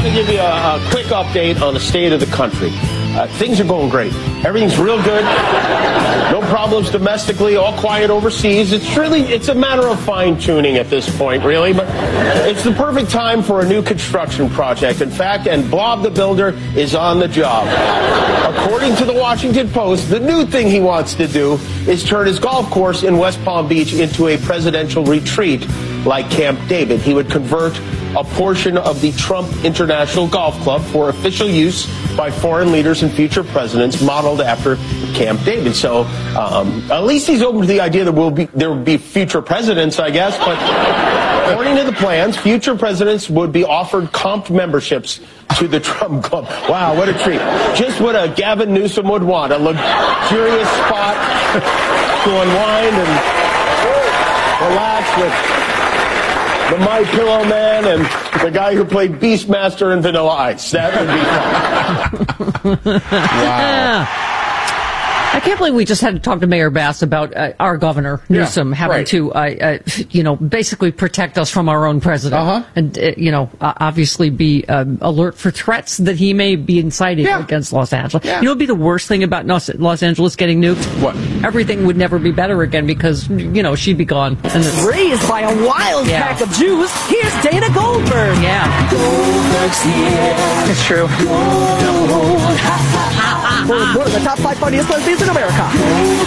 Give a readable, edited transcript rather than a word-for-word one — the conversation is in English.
want to give you a quick update on the state of the country. Things are going great. Everything's real good. No problems domestically, all quiet overseas. It's a matter of fine-tuning at this point, really. But it's the perfect time for a new construction project. In fact, and Blob the Builder is on the job. According to the Washington Post, the new thing he wants to do is turn his golf course in West Palm Beach into a presidential retreat like Camp David. He would convert a portion of the Trump International Golf Club for official use by foreign leaders and future presidents, modeled after Camp David. So at least he's open to the idea that there will be future presidents, I guess. But according to the plans, future presidents would be offered comped memberships to the Trump Club. Wow, what a treat. Just what a Gavin Newsom would want, a luxurious spot to unwind and relax with the My Pillow Man and the guy who played Beastmaster in Vanilla Ice. That would be fun. Wow. I can't believe we just had to talk to Mayor Bass about our governor, Newsom, having to, basically protect us from our own president. And, obviously be alert for threats that he may be inciting against Los Angeles. You know what would be the worst thing about Los Angeles getting nuked? What? Everything would never be better again because, she'd be gone. And raised by a wild pack of Jews, here's Dana Goldberg. Yeah. Goldberg's here. It's true. We're the top 5 funniest lesbians in America.